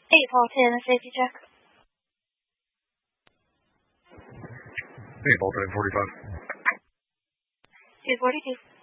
8 Paul 10, a safety check. 8 Paul 10, 45. 242.